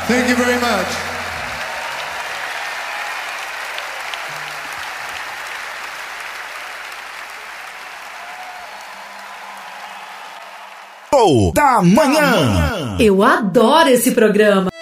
Thank you very much. Da manhã. Eu adoro esse programa.